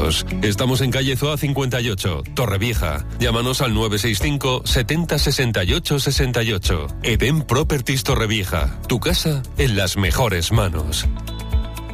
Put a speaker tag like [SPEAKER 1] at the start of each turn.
[SPEAKER 1] pisos. Estamos en calle Zoa 58, Torrevieja. Llámanos al 965 70 68 68. Eden Properties Torrevieja. Tu casa en las mejores manos.